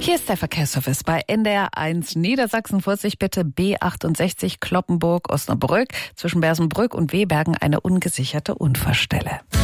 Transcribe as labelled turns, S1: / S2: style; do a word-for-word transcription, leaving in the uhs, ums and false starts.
S1: Hier ist der Verkehrsservice bei N D R eins Niedersachsen. Vorsicht bitte, B achtundsechzig Cloppenburg-Osnabrück. Zwischen Bersenbrück und Wehbergen eine ungesicherte Unfallstelle.